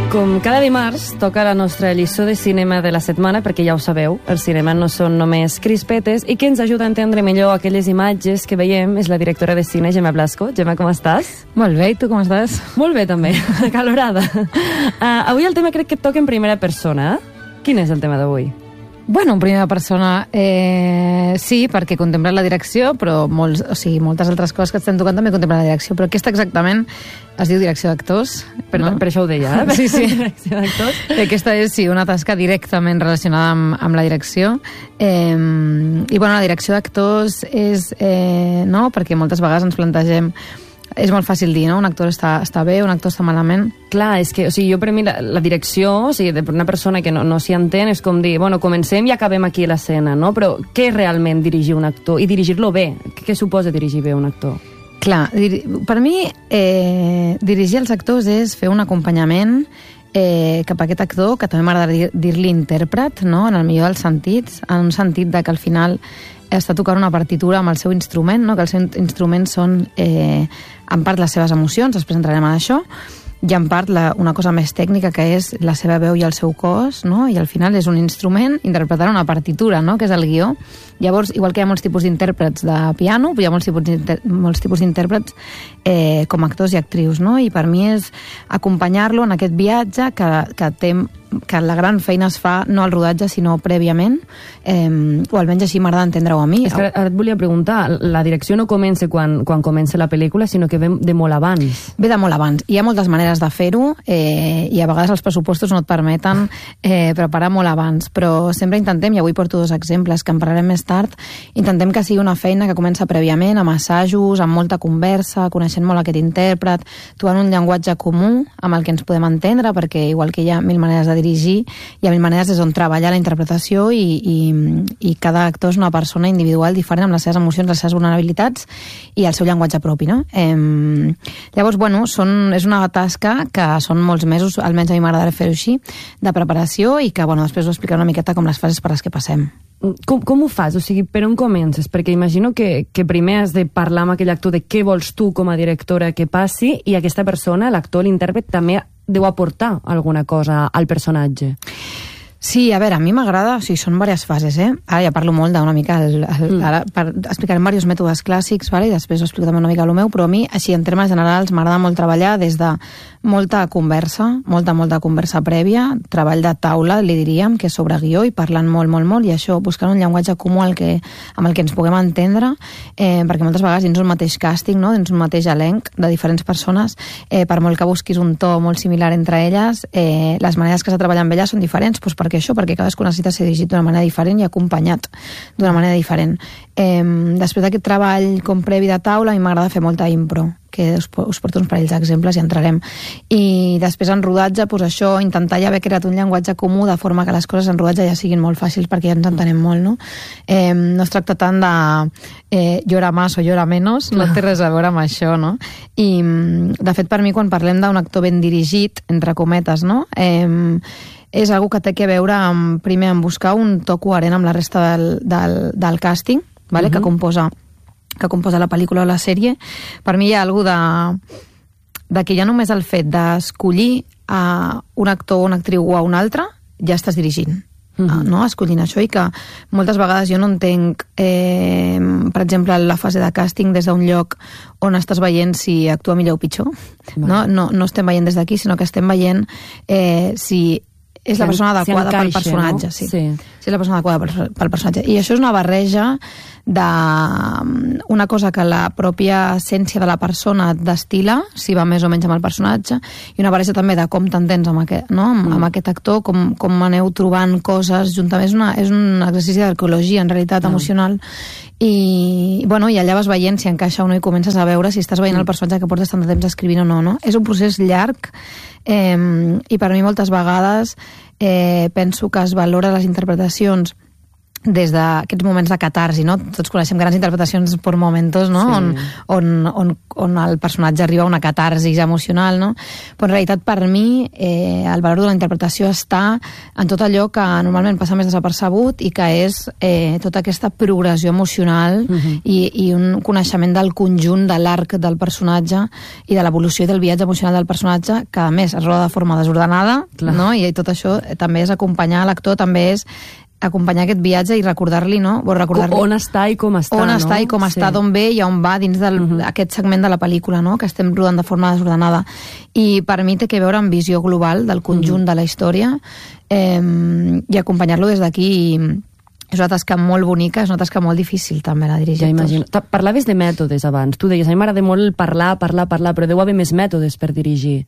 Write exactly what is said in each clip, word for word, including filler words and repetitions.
Com cada dimarts, toca la nostra lliçó de cinema de la setmana, perquè ja ho sabeu, el cinema no són només crispetes, i que ens ajuda a entendre millor aquelles imatges que veiem és la directora de cine, Gemma Blasco. Gemma, com estàs? Molt bé, i tu com estàs? Molt bé, també, acalorada. Uh, avui el tema crec que et toca en primera persona. Quin és el tema d'avui? Bueno, en primera persona, eh, sí, perquè contemplen la direcció, però molts, o sigui, moltes altres coses que estem tocant també contemplen la direcció, però aquesta exactament es diu direcció d'actors. Per, no? per això ho deia, eh? Sí, sí. Direcció d'actors. Aquesta és, sí, una tasca directament relacionada amb, amb la direcció. Eh, I, bueno, la direcció d'actors és, eh, no?, perquè moltes vegades ens plantegem. És molt fàcil dir, no? Un actor està, està bé, un actor està malament. Clar, és que, o sigui, jo per mi la, la direcció, o sigui, per una persona que no, no s'hi entén, és com dir, bueno, comencem i acabem aquí l'escena, no? Però què és realment dirigir un actor? I dirigir-lo bé? Què, què suposa dirigir bé un actor? Clar, per mi eh, dirigir els actors és fer un acompanyament eh, cap a aquest actor, que també m'agrada dir-li intèrpret, no? En el millor dels sentits, en un sentit de que al final està tocant una partitura amb el seu instrument, no? Que els seus instruments són eh, en part les seves emocions, després entrarem en això, i en part la, una cosa més tècnica que és la seva veu i el seu cos, no? I al final és un instrument interpretant una partitura, no? Que és el guió. Llavors, igual que hi ha molts tipus d'intèrprets de piano, hi ha molts tipus molts tipus d'intèrprets eh, com actors i actrius, no? I per mi és acompanyar-lo en aquest viatge que, que té que la gran feina es fa no al rodatge sinó prèviament, eh, o almenys així m'agrada entendre-ho a mi. És que ara et volia preguntar, la direcció no comença quan, quan comença la pel·lícula, sinó que ve de molt abans. Ve de molt abans. Hi ha moltes maneres de fer-ho eh, i a vegades els pressupostos no et permeten eh, preparar molt abans, però sempre intentem, i avui porto dos exemples que en parlarem més tard, intentem que sigui una feina que comença prèviament, amb assajos, amb molta conversa, coneixent molt aquest intèrpret, trobant un llenguatge comú amb el que ens podem entendre, perquè igual que hi ha mil maneres de dirigir, hi ha mil maneres des d'on treballar la interpretació i, i, i cada actor és una persona individual diferent amb les seves emocions, les seves vulnerabilitats i el seu llenguatge propi, no? Eh, llavors, bueno, són, és una tasca que són molts mesos, almenys a mi m'agrada fer-ho així, de preparació i que, bueno, després us explicaré una miqueta com les fases per les que passem. Com, com ho fas? O sigui, per on comences? Perquè imagino que, que primer has de parlar amb aquell actor de què vols tu com a directora que passi i aquesta persona, l'actor, l'intèrpret, també deu aportar alguna cosa al personatge. Sí, a veure, a mi m'agrada, o sigui, són diverses fases, eh? Ara ja parlo molt d'una mica, el, el, mm. ara per, explicarem diversos mètodes clàssics, vale? I després ho explico també una mica el meu, però a mi, així, en termes generals, m'agrada molt treballar des de molta conversa, molta, molta conversa prèvia, treball de taula, li diríem, que és sobre guió i parlant molt, molt, molt, i això, buscant un llenguatge comú al que, amb el que ens puguem entendre, eh, perquè moltes vegades dins un mateix càsting, no? Dins un mateix elenc de diferents persones, eh, per molt que busquis un to molt similar entre elles, eh, les maneres que s'ha de treballar amb elles són diferents, doncs perquè això, perquè cadascú necessita ser dirigit d'una manera diferent i acompanyat d'una manera diferent. Eh, després d'aquest treball com previ de taula, a mi m'agrada fer molta impro, que us, us porto uns parells d'exemples i entrarem. I després en rodatge, doncs això, intentar ja haver creat un llenguatge comú de forma que les coses en rodatge ja siguin molt fàcils perquè ja ens entenem molt, no? Eh, no es tracta tant de eh, llora más o llora menos, no té res a veure amb això, no? I, de fet, per mi, quan parlem d'un actor ben dirigit, entre cometes, no?, eh, és algo que té que veure amb, primer, amb buscar un to coherent amb la resta del, del, del càsting, vale? uh-huh. que composa que composa la pel·lícula o la sèrie. Per mi hi ha alguna de, de que ja només el fet d'escollir a un actor o una actriu o a un altre, ja estàs dirigint. Uh-huh. No? Escollint això, i que moltes vegades jo no entenc, eh, per exemple, la fase de càsting des d'un lloc on estàs veient si actua millor o pitjor. No, no, no estem veient des d'aquí, sinó que estem veient eh, si és la persona adequada si encaixa, pel personatge, no? sí. sí. Si és la persona adequada pel, pel personatge. I això és una barreja d'una cosa que la pròpia essència de la persona et destila, si va més o menys amb el personatge, i una barreja també de com t'entens amb, aquest, no? amb, mm. amb aquest actor, com, com aneu trobant coses juntament. És, una, és un exercici d'arqueologia, en realitat, mm. emocional. I, bueno, i allà vas veient si encaixa o no i comences a veure si estàs veient mm. el personatge que portes tant de temps escrivint o no, no? És un procés llarg eh, i per mi moltes vegades eh, penso que es valora les interpretacions des d'aquests moments de catarsi, no? Tots coneixem grans interpretacions por momentos, no? Sí. On, on, on, on el personatge arriba a una catarsi emocional, no? Però en realitat, per mi, eh, el valor de la interpretació està en tot allò que normalment passa més desapercebut i que és eh, tota aquesta progressió emocional uh-huh. i, i un coneixement del conjunt de l'arc del personatge i de l'evolució i del viatge emocional del personatge, que a més es roda de forma desordenada, clar. No? I tot això també és acompanyar l'actor, també és acompanyar aquest viatge i recordar-li, no? O recordar-li on està i com està, on no? està i com sí. està, d'on ve i on va dins d'aquest uh-huh. segment de la pel·lícula, no? Que estem rodant de forma desordenada. I per mi té que veure amb visió global del conjunt uh-huh. de la història eh, i acompanyar-lo des d'aquí és una tasca molt bonica, és una tasca molt difícil també la dirigir. Ja imagino. Parlaves de mètodes abans, tu deies, a mi m'agrada molt parlar, parlar, parlar, però deu haver més mètodes per dirigir.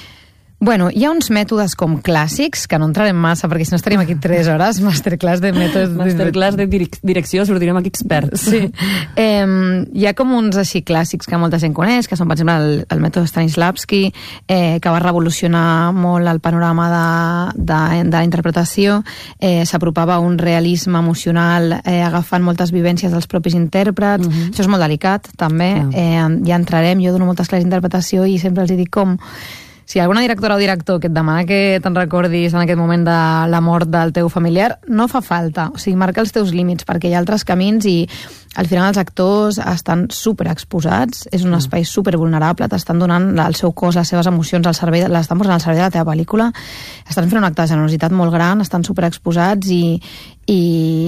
Bueno, hi ha uns mètodes com clàssics, que no entrarem massa, perquè si no estaríem aquí tres hores, masterclass de mètodes... Masterclass de direcció, sortirem aquí experts. Sí. Eh, hi ha com uns així clàssics que molta gent coneix, que són, per exemple, el, el mètode Stanislavski, eh, que va revolucionar molt el panorama de, de, de la interpretació, eh, s'apropava a un realisme emocional, eh, agafant moltes vivències dels propis intèrprets. Uh-huh. Això és molt delicat, també. Uh-huh. Eh, ja entrarem, jo dono moltes classes d'interpretació i sempre els dic com... Si alguna directora o director que et demana que te'n recordis en aquest moment de la mort del teu familiar, no fa falta. O sigui, marca els teus límits, perquè hi ha altres camins i al final els actors estan superexposats, és un espai supervulnerable, t'estan donant el seu cos, les seves emocions al servei, l'estan posant al servei de la teva pel·lícula, estan fent un acte de generositat molt gran, estan superexposats i, i,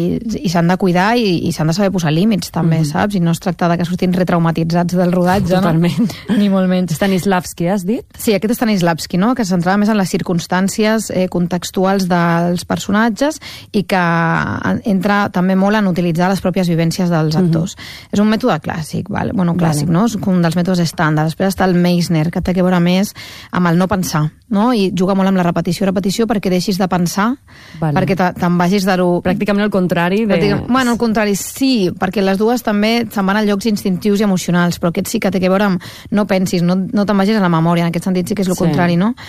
i s'han de cuidar i, i s'han de saber posar límits també, mm. saps? I no es tracta de que surtin retraumatitzats del rodatge. Totalment. No? Ni molt menys. Stanislavski, has dit? Sí, aquest és Stanislavski, no? Que se centrava més en les circumstàncies eh, contextuals dels personatges i que entra també molt en utilitzar les pròpies vivències dels actors. Mm-hmm. És un mètode clàssic, vale? Bueno, clàssic, vale. No? És un dels mètodes estàndards. Després està el Meisner, que té que veure més amb el no pensar, no? I juga molt amb la repetició, repetició, perquè deixis de pensar, vale. Perquè te'n vagis de... Pràcticament el contrari de... Pràcticament... Bueno, al contrari, sí, perquè les dues també se'n van a llocs instintius i emocionals, però aquest sí que té que veure amb no pensis, no, no te'n vagis a la memòria, en aquest sentit sí que és el sí. contrari, no?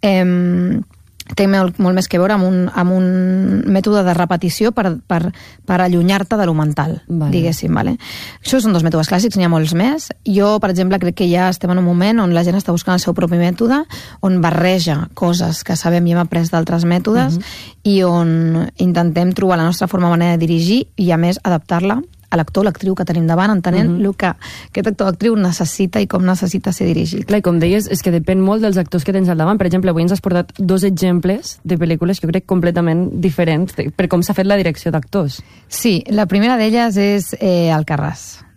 Eh, té molt, molt més que veure amb un, amb un mètode de repetició per, per, per allunyar-te de lo mental, vale. Diguéssim. Vale? Això són dos mètodes clàssics, n'hi ha molts més. Jo, per exemple, crec que ja estem en un moment on la gent està buscant el seu propi mètode, on barreja coses que sabem i hem après d'altres mètodes, uh-huh. i on intentem trobar la nostra forma manera de dirigir i, a més, adaptar-la a l'actor o l'actriu que tenim davant, entenent uh-huh. el que aquest actor o actriu necessita i com necessita ser dirigit. Clar, i com deies, és que depèn molt dels actors que tens al davant. Per exemple, avui ens has portat dos exemples de pel·lícules que jo crec completament diferents de, per com s'ha fet la direcció d'actors. Sí, la primera d'elles és eh, Alcarràs,